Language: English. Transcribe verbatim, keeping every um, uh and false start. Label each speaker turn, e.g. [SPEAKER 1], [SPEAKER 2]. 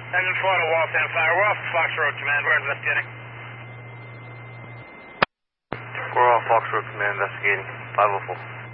[SPEAKER 1] Engine four to Waltham Fire. We're off Fox Road, Command. We're investigating.
[SPEAKER 2] We're off Fox Road, Command, investigating. five oh four.